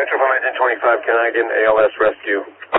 Metro 1925, can I get an ALS rescue